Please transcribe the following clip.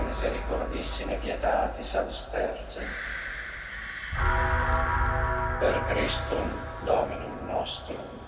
misericordissime pietate, salus Vergine. Per Christum Dominum nostrum.